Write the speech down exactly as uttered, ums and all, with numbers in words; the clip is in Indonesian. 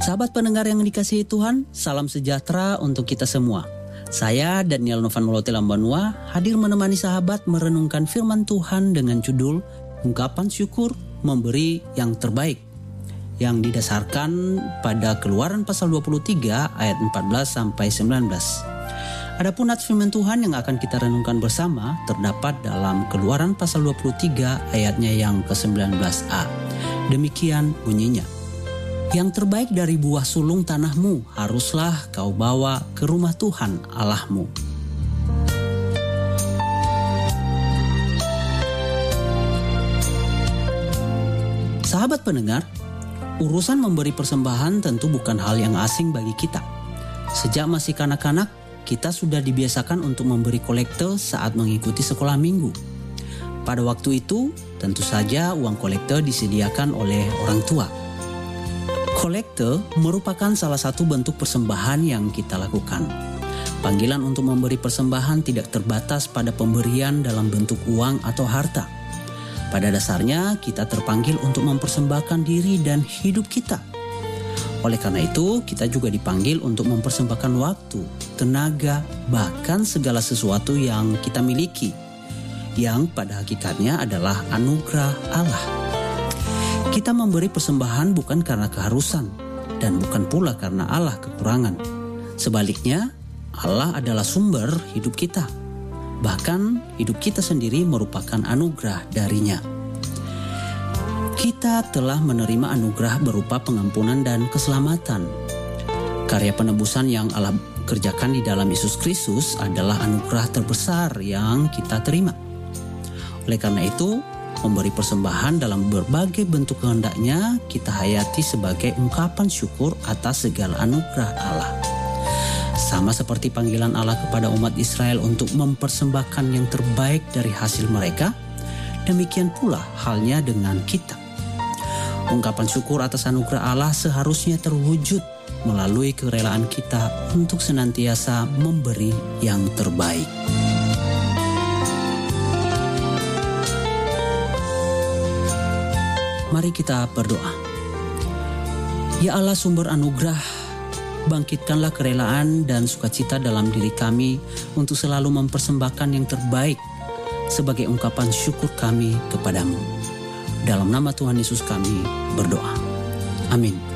Sahabat pendengar yang dikasihi Tuhan, salam sejahtera untuk kita semua. Saya Daniel Novan Molote Lambanua hadir menemani sahabat merenungkan firman Tuhan dengan judul Ungkapan Syukur Memberi Yang Terbaik, yang didasarkan pada Keluaran pasal dua puluh tiga ayat empat belas sampai sembilan belas. Adapun nats firman Tuhan yang akan kita renungkan bersama terdapat dalam Keluaran pasal dua puluh tiga ayatnya yang ke sembilan belas a. Demikian bunyinya. Yang terbaik dari buah sulung tanahmu haruslah kau bawa ke rumah Tuhan Allahmu. Sahabat pendengar, urusan memberi persembahan tentu bukan hal yang asing bagi kita. Sejak masih kanak-kanak, kita sudah dibiasakan untuk memberi kolekte saat mengikuti sekolah minggu. Pada waktu itu, tentu saja uang kolekte disediakan oleh orang tua. Kolekte merupakan salah satu bentuk persembahan yang kita lakukan. Panggilan untuk memberi persembahan tidak terbatas pada pemberian dalam bentuk uang atau harta. Pada dasarnya, kita terpanggil untuk mempersembahkan diri dan hidup kita. Oleh karena itu, kita juga dipanggil untuk mempersembahkan waktu, tenaga, bahkan segala sesuatu yang kita miliki, yang pada hakikatnya adalah anugerah Allah. Kita memberi persembahan bukan karena keharusan dan bukan pula karena Allah kekurangan. Sebaliknya, Allah adalah sumber hidup kita. Bahkan hidup kita sendiri merupakan anugerah darinya. Kita telah menerima anugerah berupa pengampunan dan keselamatan. Karya penebusan yang Allah kerjakan di dalam Yesus Kristus adalah anugerah terbesar yang kita terima. Oleh karena itu, memberi persembahan dalam berbagai bentuk kehendaknya kita hayati sebagai ungkapan syukur atas segala anugerah Allah. Sama seperti panggilan Allah kepada umat Israel untuk mempersembahkan yang terbaik dari hasil mereka, demikian pula halnya dengan kita. Ungkapan syukur atas anugerah Allah seharusnya terwujud melalui kerelaan kita untuk senantiasa memberi yang terbaik. Mari kita berdoa. Ya Allah, sumber anugerah, bangkitkanlah kerelaan dan sukacita dalam diri kami untuk selalu mempersembahkan yang terbaik sebagai ungkapan syukur kami kepadamu. Dalam nama Tuhan Yesus kami berdoa. Amin.